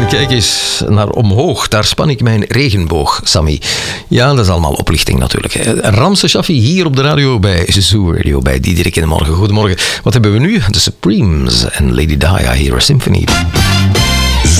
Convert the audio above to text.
Kijk eens naar omhoog. Daar span ik mijn regenboog, Sammy. Ja, dat is allemaal oplichting natuurlijk. Ramse Shaffi hier op de radio bij Zoo Radio, bij Diederik in de Morgen. Goedemorgen. Wat hebben we nu? The Supremes en Lady Di, Hero Symphony.